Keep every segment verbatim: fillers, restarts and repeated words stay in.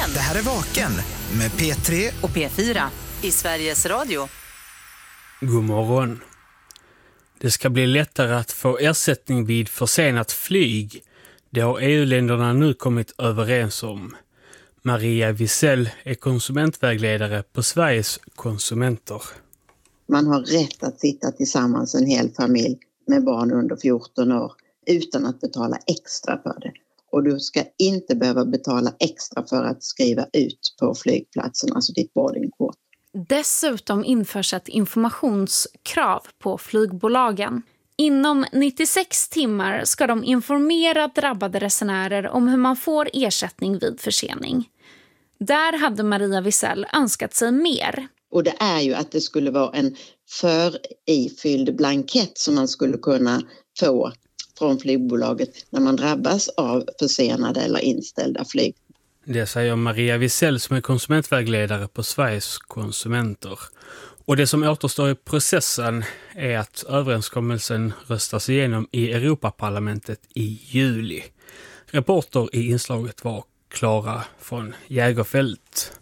Vaken. Det här är Vaken med P tre och P fyra i Sveriges Radio. God morgon. Det ska bli lättare att få ersättning vid försenat flyg. Det har E U-länderna nu kommit överens om. Maria Wisell är konsumentvägledare på Sveriges konsumenter. Man har rätt att sitta tillsammans en hel familj med barn under fjorton år utan att betala extra för det. Och du ska inte behöva betala extra för att skriva ut på flygplatsen, alltså ditt boardingkort. Dessutom införs ett informationskrav på flygbolagen. Inom nittiosex timmar ska de informera drabbade resenärer om hur man får ersättning vid försening. Där hade Maria Wisell önskat sig mer. Och det är ju att det skulle vara en förifylld blankett som man skulle kunna få från flygbolaget när man drabbas av försenade eller inställda flyg. Det säger Maria Wisell som är konsumentvägledare på Sveriges konsumenter. Och det som återstår i processen är att överenskommelsen röstas igenom i Europaparlamentet i juli. Reporter i inslaget var Klara från Jägerfält.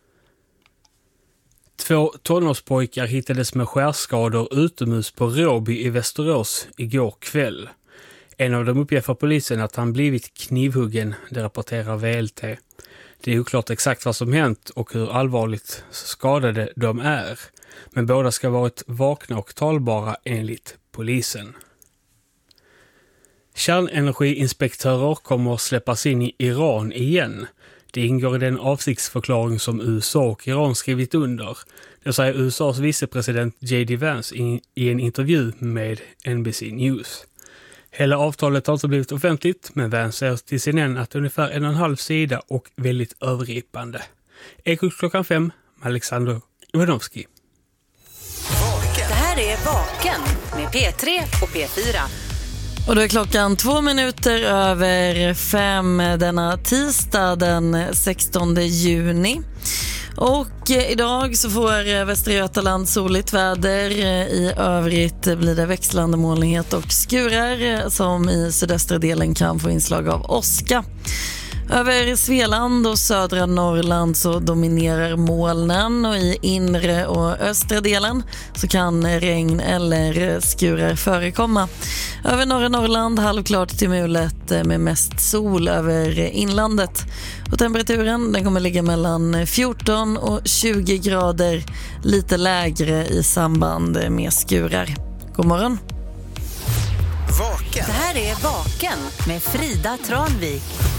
Två tonårspojkar hittades med skärskador utomhus på Råby i Västerås igår kväll. En av dem uppger för polisen att han blivit knivhuggen, det rapporterar V L T. Det är oklart exakt vad som hänt och hur allvarligt skadade de är. Men båda ska ha varit vakna och talbara enligt polisen. Kärnenergiinspektörer kommer att släppas in i Iran igen. Det ingår i den avsiktsförklaring som U S A och Iran skrivit under. Det säger U S As vicepresident J D Vance i, i en intervju med N B C News. Hela avtalet har inte blivit offentligt, men Vance säger till C N N att ungefär en och en halv sida och väldigt övergripande. Eko klockan fem, Alexander Ivanovski. Det här är Vaken med P tre och P fyra. Och då är klockan två minuter över fem denna tisdag den sextonde juni. Och idag så får Västra Götaland soligt väder. I övrigt blir det växlande molnighet och skurar som i sydöstra delen kan få inslag av åska. Över Svealand och södra Norrland så dominerar molnen och i inre och östra delen så kan regn eller skurar förekomma. Över norra Norrland halvklart till mulet med mest sol över inlandet. Och temperaturen den kommer ligga mellan fjorton och tjugo grader, lite lägre i samband med skurar. God morgon! Vaken. Det här är Vaken med Frida Tranvik.